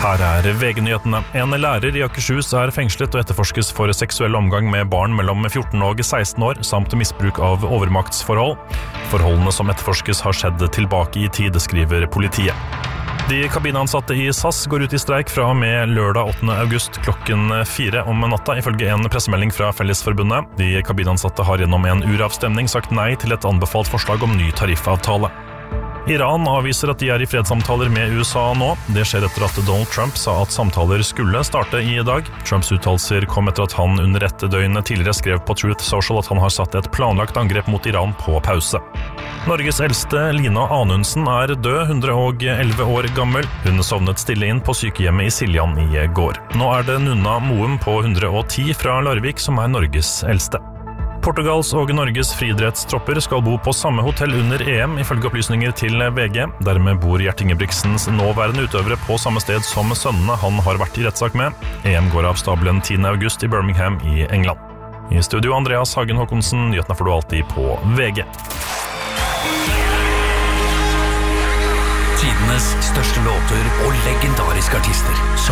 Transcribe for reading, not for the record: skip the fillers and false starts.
Her VG-nyhetene. En lærer i Akershus fengslet og etterforskes for seksuell omgang med barn mellom 14 og 16 år, samt misbruk av overmaktsforhold. Forholdene som etterforskes har skjedd tilbake i tid, skriver politiet. De kabinansatte i SAS går ut i streik fra og med lørdag 8. august klokken 4 om natta, ifølge en pressemelding fra Fellesforbundet. De kabinansatte har gjennom en uravstemning sagt nei til et anbefalt forslag om ny tariffavtale. Iran avviser at de i fredssamtaler med USA nå. Det skjer etter at Donald Trump sa at samtaler skulle starte i dag. Trumps uttalelser kom etter at han under et døgn tidligere skrev på Truth Social at han har satt et planlagt angrep mot Iran på pause. Norges eldste Lina Anundsen død, 111 år gammel. Hun sovnet stille inn på sykehjemmet i Siljan i går. Nå det Nunna Moum på 110 fra Larvik som Norges eldste. Portugals og Norges friidrettstropper skal bo på samme hotell under EM, ifølge opplysninger til VG. Dermed bor Gjert Ingebrigtsens nåværende utøvere på samme sted som sønnene han har vært i rettssak med. EM går av stabelen 10. august i Birmingham i England. I studio Andreas Hagen Håkonsen, nyhetene får du alltid på VG. Tidenes største låter og legendariske artister som